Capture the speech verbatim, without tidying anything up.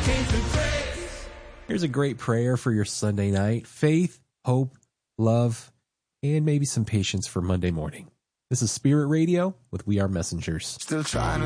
Here's a great prayer for your Sunday night. Faith, hope, love, and maybe some patience for Monday morning. This is Spirit Radio with We Are Messengers. Still trying